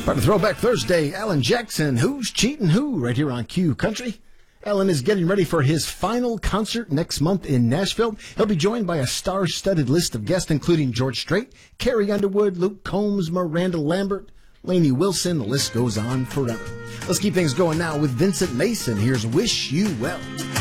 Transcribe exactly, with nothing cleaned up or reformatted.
Part of Throwback Thursday, Alan Jackson, Who's Cheatin' Who, right here on Q Country. Alan is getting ready for his final concert next month in Nashville. He'll be joined by a star-studded list of guests, including George Strait, Carrie Underwood, Luke Combs, Miranda Lambert, Lainey Wilson. The list goes on forever. Let's keep things going now with Vincent Mason. Here's Wish You Well.